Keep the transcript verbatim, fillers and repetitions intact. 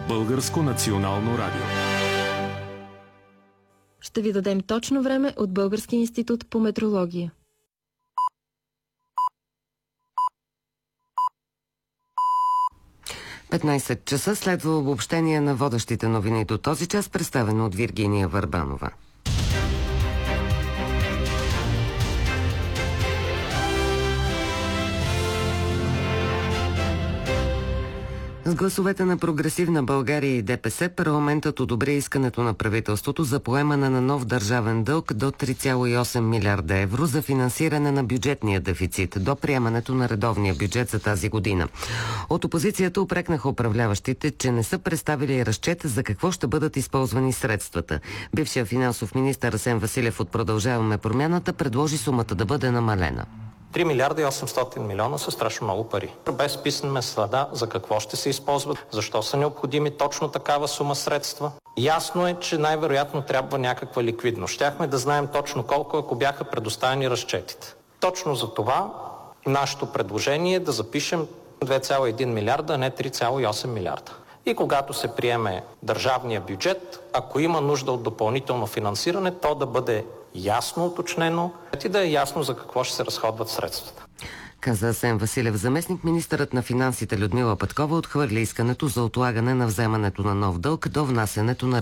Българско национално радио. Ще ви дадем точно време от Българския институт по метрология. петнайсет часа следва обобщение на водещите новини до този час, представено от Виргиния Върбанова. С гласовете на Прогресивна България и ДПС парламентът одобри искането на правителството за поемане на нов държавен дълг до три цяло и осем милиарда евро за финансиране на бюджетния дефицит до приемането на редовния бюджет за тази година. От опозицията упрекнаха управляващите, че не са представили разчет за какво ще бъдат използвани средствата. Бившият финансов министър Асен Василев от Продължаваме промяната предложи сумата да бъде намалена. три милиарда и осемстотин милиона са страшно много пари. Без писане следа за какво ще се използват, защо са необходими точно такава сума средства. Ясно е, че най-вероятно трябва някаква ликвидност. Щяхме да знаем точно колко, ако бяха предоставени разчетите. Точно за това нашето предложение е да запишем две цяло и един милиарда, а не три цяло и осем милиарда. И когато се приеме държавния бюджет, ако има нужда от допълнително финансиране, то да бъде ясно уточнено и да е ясно за какво ще се разходват средствата. Каза Асен Василев. Заместник министърът на финансите Людмила Петкова отхвърли искането за отлагане на вземането на нов дълг до внасянето на